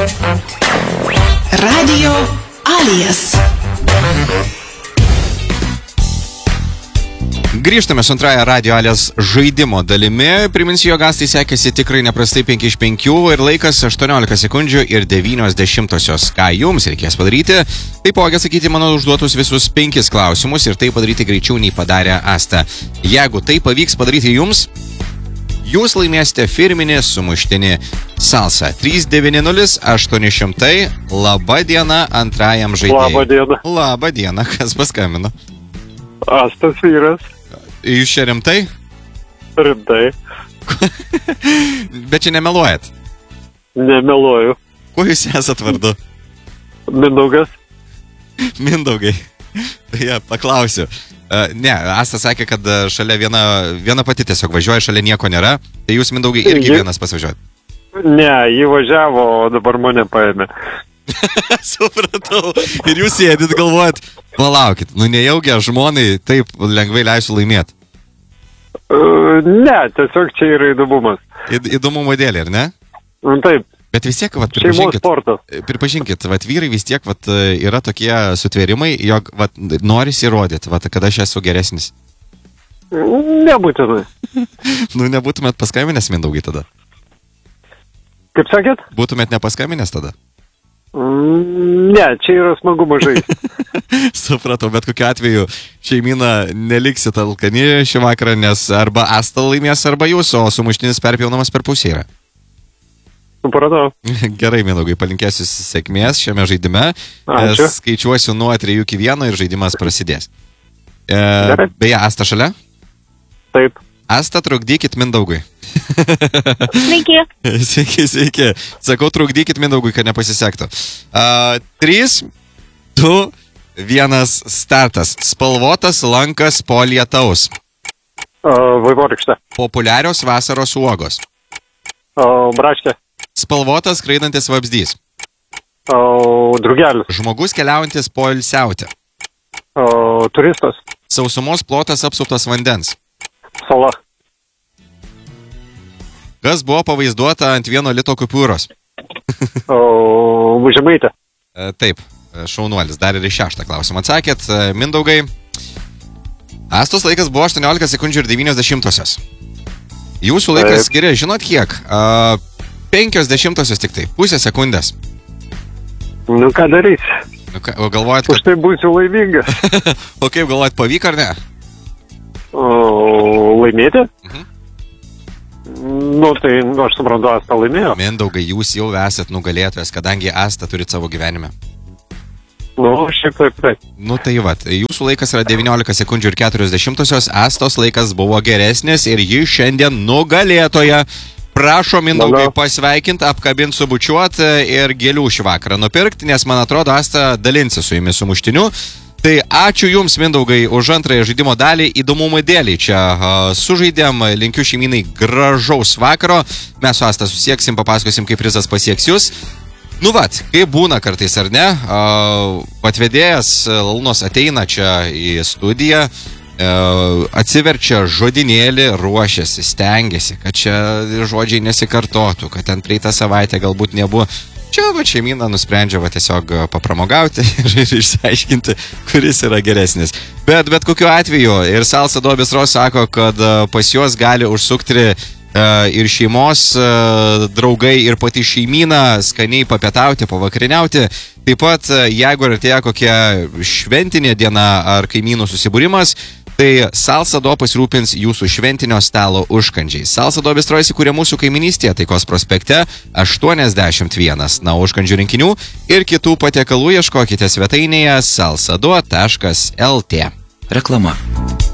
Radio Alias. Grįžtame su antrąją Radio Alias žaidimo dalimi. Priminsiu, jog Astai sekėsi tikrai neprastai 5 iš 5 ir laikas 18 sekundžių ir 90. Ką jums reikės padaryti? Taipogi atsakyti mano užduotus visus 5 klausimus ir tai padaryti greičiau nei padarė Asta. Jeigu tai pavyks padaryti jums, jūs laimėsite firminį sumuštinį Salsa 390-800. Labą dieną antrajam žaidėjui. Labą dieną. Labą dieną, kas paskambino? Astas vyras. Jūs čia rimtai? Rimtai. Bet čia nemeluojat? Nemeluoju. Kuo jūs esat vardu? Mindaugas. Mindaugai. Ja, paklausiu. Ne, Asta sakė, kad šalia viena pati tiesiog važiuoja, šalia nieko nėra. Tai jūs, Mindaugai, irgi vienas pasivažiuojat? Ne, jį važiavo, o dabar mane paėmė. Supratau. Ir jūs sėdit, galvojat, palaukit, nejaugi aš žmonai taip lengvai leisiu laimėti? Ne, tiesiog čia yra įdomumas. Įdomumo dėlė, ar ne? Taip. Bet vis tiek, šeimos sportas. Pripažinkit, vyrai vis tiek yra tokie sutvėrimai, jog norisi įrodyti, kad aš esu geresnis. Nebūtinai. Nebūtumėt paskambinęs, Mindaugai, tada? Kaip sakėt? Būtumėt nepaskambinęs tada? Ne, čia yra smagumo žaisti. Supratau, bet kokiu atveju šeimyna neliksit alkani šį vakarą, nes arba Asta laimės, arba jūs, o sumuštinis perpjaunamas per pusę yra. Supratau. Gerai, Mindaugai, palinkėsiu sėkmės šiame žaidime. Ačiū. Skaičiuosiu nuo 3 iki 1 ir žaidimas prasidės. Beje, Asta šalia? Taip. Asta, trukdykit Mindaugui. Sveiki. Sveiki. Sakau, trukdykit Mindaugui, kad nepasisektų. 3, 2, 1, startas. Spalvotas lankas po lietaus. Vaivorykštė. Populiarios vasaros uogos. Braškė. Spalvotas skraidantis vabzdys. Drugelis. Žmogus keliaujantis poilsiauti. Turistas. Sausumos plotas apsuptas vandens. Sala. Kas buvo pavaizduota ant 1 lito kupiūros? Žemaitė. Taip, šaunuolis. Dar ir į 6 klausimą atsakėt. Mindaugai, Astos laikas buvo 18 sekundžių ir 90. Jūsų laikas skiria, žinot kiek? 50 tik tai, pusę sekundės. Nu, ką darysi? O galvojat, kad... Už tai būsiu laimingas. O kaip galvojat, pavyko ar ne? Laimėti? Nu, tai aš suprantu, Asta laimėjo. Mindaugai, jūs jau esat nugalėtojas, kadangi Asta turit savo gyvenime. Nu, šiek tiek taip. Nu, tai jūsų laikas yra 19 sekundžių ir 40. Astos laikas buvo geresnis ir ji šiandien nugalėtoja. Prašo, Mindaugai, pasveikint, apkabint, subučiuot ir gėlių šį vakarą nupirkti, nes man atrodo, Asta dalinsi su jumis sumuštiniu. Tai ačiū jums, Mindaugai, už antrąją žaidimo dalį, įdomumą dėlį čia sužaidėm, linkiu šeiminai gražaus vakaro, mes su Asta susieksim, papasakosim, kaip prizas pasieks jūs. Nu vat, kaip būna kartais ar ne, atvedėjas Lalunos ateina čia į studiją, atsiverčia žodinėlį, ruošiasi, stengiasi, kad čia žodžiai nesikartotų, kad ten praeitą savaitę galbūt nebuvo. Čia šeimyna nusprendžia tiesiog papramogauti ir išsiaiškinti, kuris yra geresnis. Bet kokiu atveju ir Salsa do Bistro sako, kad pas juos gali užsukti ir šeimos draugai, ir pati šeimyna skaniai papietauti, pavakariniauti. Taip pat, jeigu artėja kokia šventinė diena ar kaimynų susibūrimas, tai Salsa do pasirūpins jūsų šventinio stalo užkandžiais. Salsa do Bistro įsikūrė mūsų kaiminystėje Taikos prospekte 81. Na, užkandžių rinkinių ir kitų patiekalų ieškokite svetainėje salsado.lt. Reklama.